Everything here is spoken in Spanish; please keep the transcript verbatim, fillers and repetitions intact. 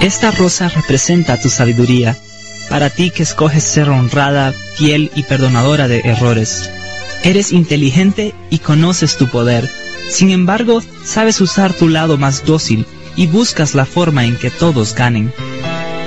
Esta rosa representa tu sabiduría, para ti que escoges ser honrada, fiel y perdonadora de errores. Eres inteligente y conoces tu poder. Sin embargo, sabes usar tu lado más dócil y buscas la forma en que todos ganen.